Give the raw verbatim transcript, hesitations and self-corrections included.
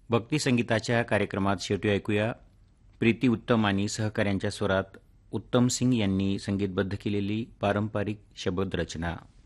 भक्ती संगीताच्या कार्यक्रमात शेवटी ऐकूया प्रीती उत्तम आणि सहकाऱ्यांच्या स्वरात उत्तम सिंग यांनी संगीतबद्ध केलेली पारंपरिक शबद रचना.